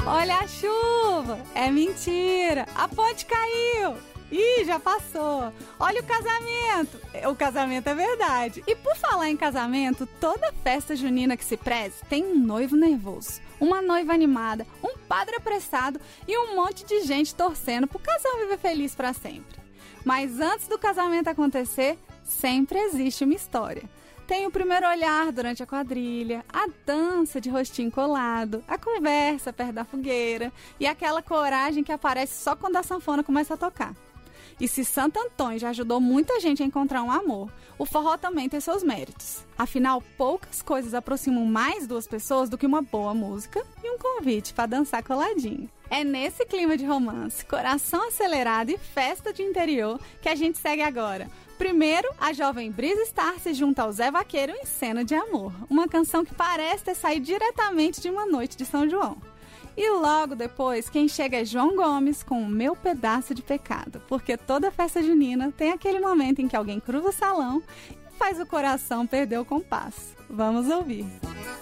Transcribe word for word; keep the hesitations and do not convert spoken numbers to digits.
Olha a chuva! É mentira! A ponte caiu! Ih, já passou! Olha o casamento! O casamento é verdade! E por falar em casamento, toda festa junina que se preze tem um noivo nervoso, uma noiva animada, um padre apressado e um monte de gente torcendo pro casal viver feliz pra sempre. Mas antes do casamento acontecer, sempre existe uma história. Tem o primeiro olhar durante a quadrilha, a dança de rostinho colado, a conversa perto da fogueira e aquela coragem que aparece só quando a sanfona começa a tocar. E se Santo Antônio já ajudou muita gente a encontrar um amor, o forró também tem seus méritos. Afinal, poucas coisas aproximam mais duas pessoas do que uma boa música e um convite para dançar coladinho. É nesse clima de romance, coração acelerado e festa de interior que a gente segue agora. Primeiro, a jovem Brisa Starr se junta ao Zé Vaqueiro em Cena de Amor, uma canção que parece ter saído diretamente de uma noite de São João. E logo depois, quem chega é João Gomes com O Meu Pedaço de Pecado, porque toda festa junina tem aquele momento em que alguém cruza o salão e faz o coração perder o compasso. Vamos ouvir.